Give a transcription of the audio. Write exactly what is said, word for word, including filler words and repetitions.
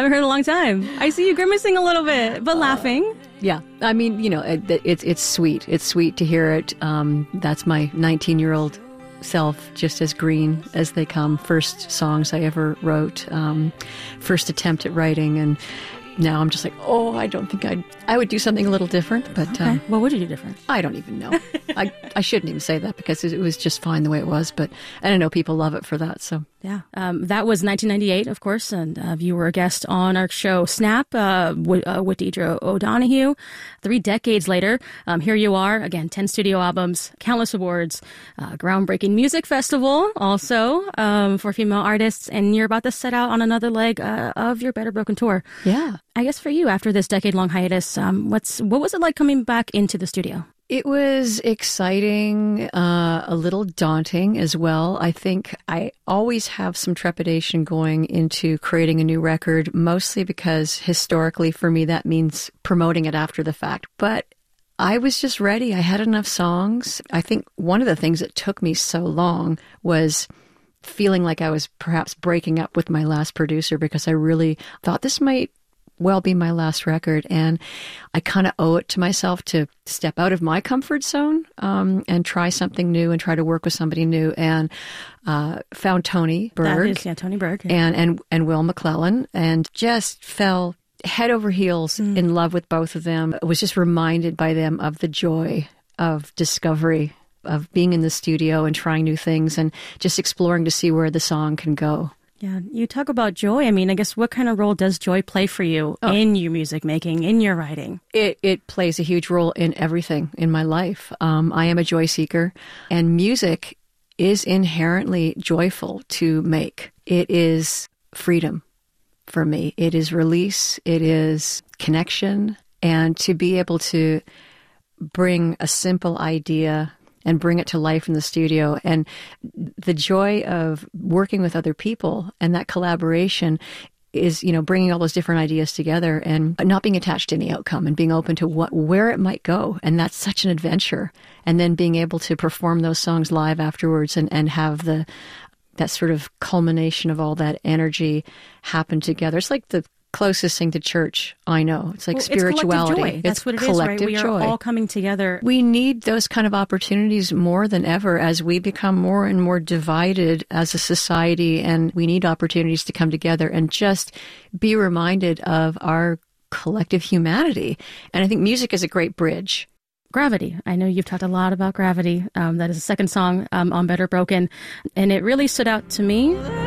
Haven't heard in a long time. I see you grimacing a little bit, but uh, laughing. Yeah. I mean, you know, it, it, it's it's sweet. It's sweet to hear it. Um, that's my nineteen-year-old self, just as green as they come. First songs I ever wrote, um, first attempt at writing, and now I'm just like, oh, I don't think I'd, I would do something a little different. But okay. um, What would you do different? I don't even know. I, I shouldn't even say that because it was just fine the way it was. But I don't know, people love it for that. So yeah, um, that was nineteen ninety-eight, of course, and uh, you were a guest on our show Snap uh, with, uh, with Deidre O'Donoghue. Three decades later, um, here you are again. Ten studio albums, countless awards, uh, groundbreaking music festival, also um, for female artists, and you're about to set out on another leg uh, of your Better Broken tour. Yeah, I guess for you, after this decade-long hiatus, um, what's what was it like coming back into the studio? It was exciting, uh, a little daunting as well. I think I always have some trepidation going into creating a new record, mostly because historically for me that means promoting it after the fact. But I was just ready. I had enough songs. I think one of the things that took me so long was feeling like I was perhaps breaking up with my last producer because I really thought this might well be my last record, and I kind of owe it to myself to step out of my comfort zone um, and try something new and try to work with somebody new, and uh, found Tony Berg. That is, yeah, Tony Berg. Yeah. And, and, and Will McClellan, and just fell head over heels mm. in love with both of them. I was just reminded by them of the joy of discovery, of being in the studio and trying new things and just exploring to see where the song can go. Yeah, you talk about joy. I mean, I guess what kind of role does joy play for you oh. in your music making, in your writing? It it plays a huge role in everything in my life. Um, I am a joy seeker, and music is inherently joyful to make. It is freedom for me. It is release. It is connection. And to be able to bring a simple idea and bring it to life in the studio, and the joy of working with other people and that collaboration is, you know, bringing all those different ideas together and not being attached to any outcome and being open to what, where it might go. And that's such an adventure. And then being able to perform those songs live afterwards and, and have the, that sort of culmination of all that energy happen together. It's like the closest thing to church I know. It's like well, spirituality. It's collective joy. That's it's what it collective is, right? We joy. are all coming together. We need those kind of opportunities more than ever as we become more and more divided as a society, and we need opportunities to come together and just be reminded of our collective humanity. And I think music is a great bridge. Gravity. I know you've talked a lot about Gravity. Um, that is the second song um, on Better Broken, and it really stood out to me